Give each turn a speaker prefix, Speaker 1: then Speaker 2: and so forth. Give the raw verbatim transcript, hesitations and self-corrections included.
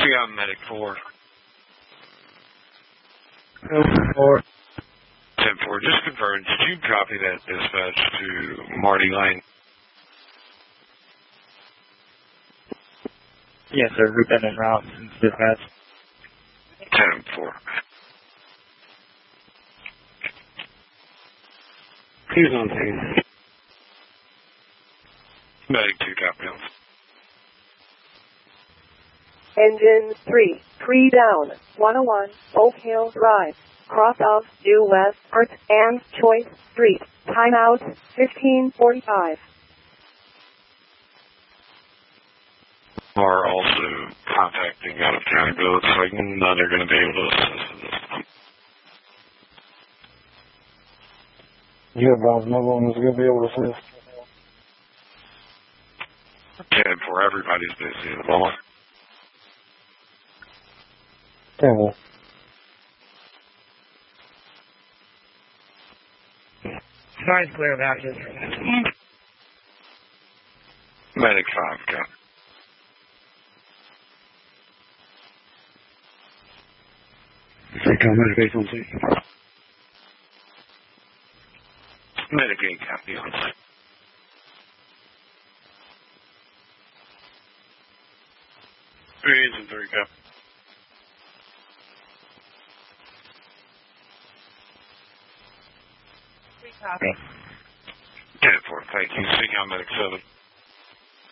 Speaker 1: We got medic four.
Speaker 2: Four.
Speaker 1: ten four, just confirm. Did you copy that dispatch to Marty Lane?
Speaker 2: Yes, sir. We've been en route since dispatch.
Speaker 1: ten four.
Speaker 3: Who's on scene?
Speaker 1: Medic two, copy.
Speaker 4: Engine three, three down, one oh one, Oak Hill Drive, cross of due west, Earth and Choice Street, timeout, fifteen forty-five.
Speaker 1: Are also contacting out of county, but it looks like none are going to be able to assist in this one.
Speaker 3: You advise no one is going to be able to assist.
Speaker 1: ten four, everybody's busy at the moment.
Speaker 3: ten four.
Speaker 2: Sign's clear of active.
Speaker 1: Medic five, copy.
Speaker 3: Three combat base on scene.
Speaker 1: Medic eight, copy on site. Three eights and three, copy.
Speaker 2: Three copy.
Speaker 1: ten four, thank you. See you on medic seven.